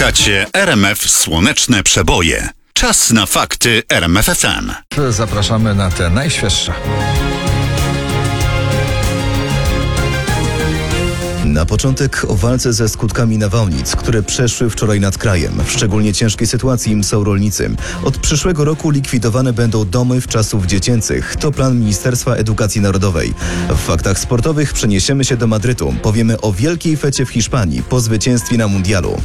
Słuchacie RMF Słoneczne Przeboje. Czas na fakty RMF FM. Zapraszamy na te najświeższe. Na początek o walce ze skutkami nawałnic, które przeszły wczoraj nad krajem. W szczególnie ciężkiej sytuacji są rolnicy. Od przyszłego roku likwidowane będą domy wczasów dziecięcych. To plan Ministerstwa Edukacji Narodowej. W faktach sportowych przeniesiemy się do Madrytu. Powiemy o wielkiej fecie w Hiszpanii po zwycięstwie na mundialu.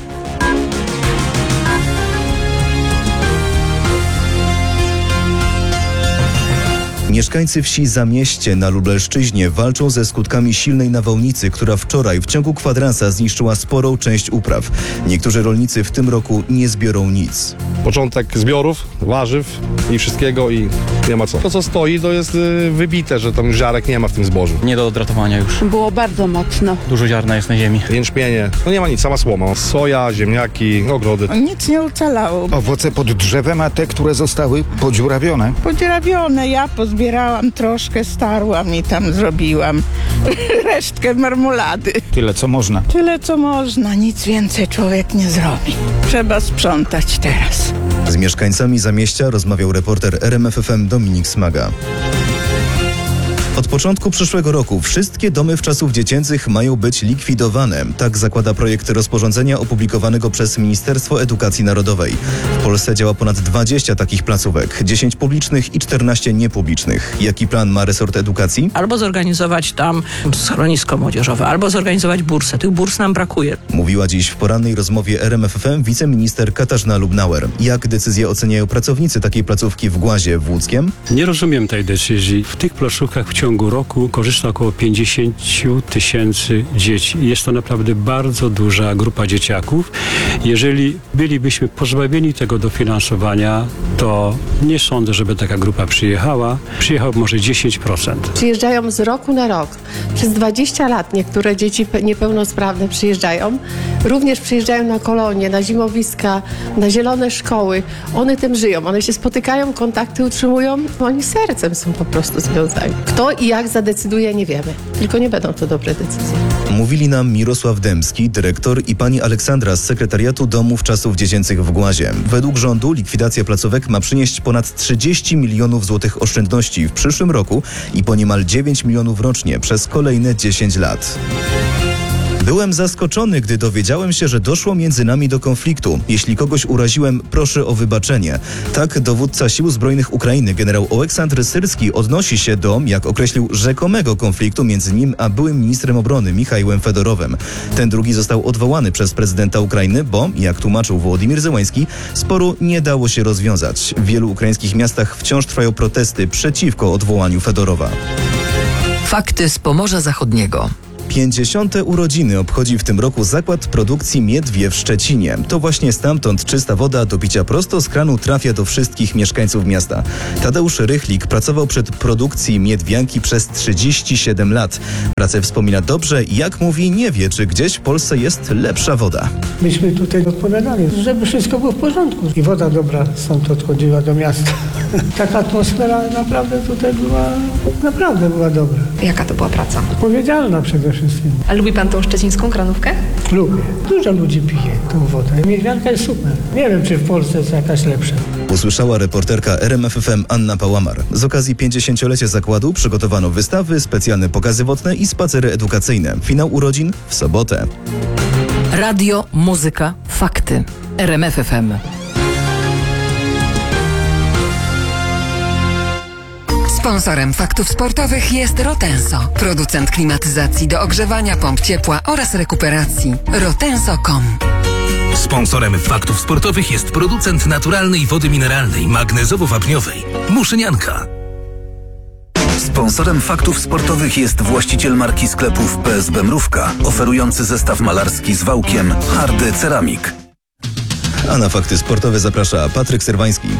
Mieszkańcy wsi Zamieście na Lubelszczyźnie walczą ze skutkami silnej nawałnicy, która wczoraj w ciągu kwadransa zniszczyła sporą część upraw. Niektórzy rolnicy w tym roku nie zbiorą nic. Początek zbiorów, warzyw i wszystkiego i nie ma co. To co stoi to jest wybite, że tam już ziarek nie ma w tym zbożu. Nie do odratowania już. Było bardzo mocno. Dużo ziarna jest na ziemi. Jęczmienie, no nie ma nic, sama słoma. Soja, ziemniaki, ogrody. Nic nie ocalało. Owoce pod drzewem, a te, które zostały podziurawione. Podziurawione, ja pozbierałam troszkę, starłam i tam zrobiłam resztkę marmolady. Tyle, co można. Tyle co można, nic więcej człowiek nie zrobi. Trzeba sprzątać teraz. Z mieszkańcami Zamieścia rozmawiał reporter RMF FM Dominik Smaga. Od początku przyszłego roku wszystkie domy wczasów dziecięcych mają być likwidowane. Tak zakłada projekt rozporządzenia opublikowanego przez Ministerstwo Edukacji Narodowej. W Polsce działa ponad 20 takich placówek, 10 publicznych i 14 niepublicznych. Jaki plan ma resort edukacji? Albo zorganizować tam schronisko młodzieżowe, albo zorganizować bursę. Tych burs nam brakuje. Mówiła dziś w porannej rozmowie RMF FM wiceminister Katarzyna Lubnauer. Jak decyzję oceniają pracownicy takiej placówki w Głazie w Łódzkiem? Nie rozumiem tej decyzji. W tych placówkach w ciągu roku korzysta około 50 tysięcy dzieci. Jest to naprawdę bardzo duża grupa dzieciaków. Jeżeli bylibyśmy pozbawieni tego dofinansowania, to nie sądzę, żeby taka grupa przyjechała. Przyjechałoby może 10%. Przyjeżdżają z roku na rok. Przez 20 lat niektóre dzieci niepełnosprawne przyjeżdżają. Również przyjeżdżają na kolonie, na zimowiska, na zielone szkoły. One tym żyją. One się spotykają, kontakty utrzymują. Oni sercem są po prostu związani. Kto i jak zadecyduje, nie wiemy. Tylko nie będą to dobre decyzje. Mówili nam Mirosław Dębski, dyrektor, i pani Aleksandra z Sekretariatu Domów Wczasów Dziecięcych w Głazie. Według rządu likwidacja placówek ma przynieść ponad 30 milionów złotych oszczędności w przyszłym roku i po niemal 9 milionów rocznie przez kolejne 10 lat. Byłem zaskoczony, gdy dowiedziałem się, że doszło między nami do konfliktu. Jeśli kogoś uraziłem, proszę o wybaczenie. Tak dowódca Sił Zbrojnych Ukrainy, generał Oleksandr Syrski, odnosi się do, jak określił, rzekomego konfliktu między nim a byłym ministrem obrony Michaiłem Fedorowem. Ten drugi został odwołany przez prezydenta Ukrainy, bo, jak tłumaczył Wołodymyr Zełański, sporu nie dało się rozwiązać. W wielu ukraińskich miastach wciąż trwają protesty przeciwko odwołaniu Fedorowa. Fakty z Pomorza Zachodniego. 50. urodziny obchodzi w tym roku zakład produkcji Miedwie w Szczecinie. To właśnie stamtąd czysta woda do picia prosto z kranu trafia do wszystkich mieszkańców miasta. Tadeusz Rychlik pracował przy produkcji Miedwianki przez 37 lat. Pracę wspomina dobrze i, jak mówi, nie wie, czy gdzieś w Polsce jest lepsza woda. Myśmy tutaj odpowiadali, żeby wszystko było w porządku. I woda dobra stąd odchodziła do miasta. Taka atmosfera naprawdę tutaj była dobra. Jaka to była praca? Odpowiedzialna przede wszystkim. A lubi pan tą szczecińską kranówkę? Lubię. Dużo ludzi pije tą wodę. Miedwianka jest super. Nie wiem, czy w Polsce jest jakaś lepsza. Usłyszała reporterka RMF FM Anna Pałamar. Z okazji 50-lecia zakładu przygotowano wystawy, specjalne pokazy wodne i spacery edukacyjne. Finał urodzin w sobotę. Radio, muzyka, fakty. RMF FM. Sponsorem faktów sportowych jest Rotenso, producent klimatyzacji do ogrzewania, pomp ciepła oraz rekuperacji. Rotenso.com. Sponsorem faktów sportowych jest producent naturalnej wody mineralnej, magnezowo-wapniowej Muszynianka. Sponsorem faktów sportowych jest właściciel marki sklepów PSB Mrówka, oferujący zestaw malarski z wałkiem Hardy Ceramik. A na fakty sportowe zaprasza Patryk Serwański.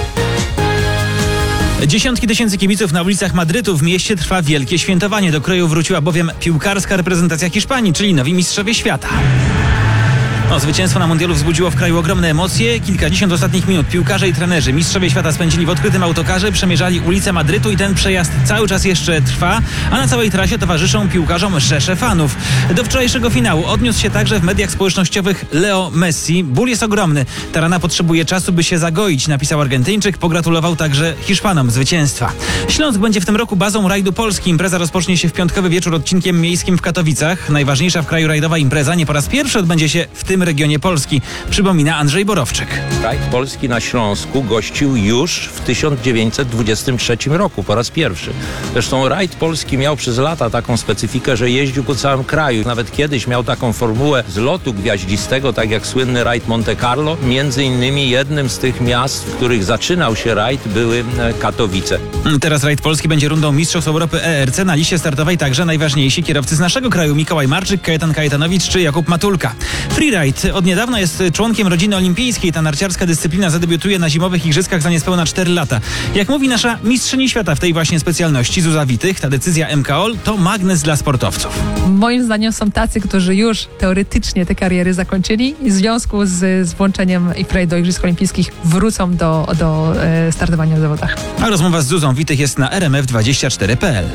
Dziesiątki tysięcy kibiców na ulicach Madrytu. W mieście trwa wielkie świętowanie. Do kraju wróciła bowiem piłkarska reprezentacja Hiszpanii, czyli nowi mistrzowie świata. Zwycięstwo na mundialu wzbudziło w kraju ogromne emocje. Kilkadziesiąt ostatnich minut piłkarze i trenerzy, mistrzowie świata spędzili w odkrytym autokarze, przemierzali ulice Madrytu i ten przejazd cały czas jeszcze trwa, a na całej trasie towarzyszą piłkarzom rzesze fanów. Do wczorajszego finału odniósł się także w mediach społecznościowych Leo Messi. Ból jest ogromny. Ta rana potrzebuje czasu, by się zagoić, napisał Argentyńczyk. Pogratulował także Hiszpanom zwycięstwa. Śląsk będzie w tym roku bazą rajdu Polski. Impreza rozpocznie się w piątkowy wieczór odcinkiem miejskim w Katowicach. Najważniejsza w kraju rajdowa impreza nie po raz pierwszy odbędzie się w tym regionie Polski, przypomina Andrzej Borowczyk. Rajd Polski na Śląsku gościł już w 1923 roku po raz pierwszy. Zresztą rajd Polski miał przez lata taką specyfikę, że jeździł po całym kraju. Nawet kiedyś miał taką formułę zlotu gwiaździstego, tak jak słynny rajd Monte Carlo. Między innymi jednym z tych miast, w których zaczynał się rajd, były Katowice. Teraz rajd Polski będzie rundą Mistrzostw Europy ERC. Na liście startowej także najważniejsi kierowcy z naszego kraju: Mikołaj Marczyk, Kajetan Kajetanowicz czy Jakub Matulka. Freeride od niedawna jest członkiem rodziny olimpijskiej. Ta narciarska dyscyplina zadebiutuje na zimowych igrzyskach za niespełna 4 lata. Jak mówi nasza mistrzyni świata w tej właśnie specjalności, Zuza Witych, ta decyzja MKOL to magnes dla sportowców. Moim zdaniem są tacy, którzy już teoretycznie te kariery zakończyli i w związku z włączeniem freeride do Igrzysk Olimpijskich wrócą do startowania w zawodach. A rozmowa z Zuzą Witych jest na rmf24.pl.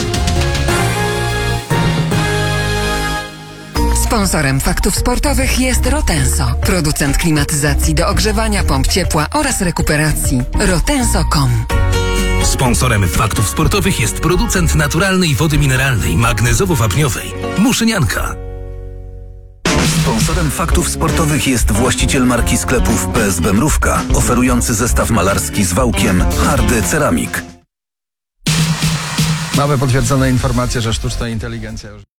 Sponsorem Faktów Sportowych jest Rotenso, producent klimatyzacji do ogrzewania, pomp ciepła oraz rekuperacji. Rotenso.com. Sponsorem Faktów Sportowych jest producent naturalnej wody mineralnej magnezowo-wapniowej Muszynianka. Sponsorem Faktów Sportowych jest właściciel marki sklepów PSB Mrówka, oferujący zestaw malarski z wałkiem Hardy Ceramik. Mamy potwierdzone informacje, że sztuczna inteligencja już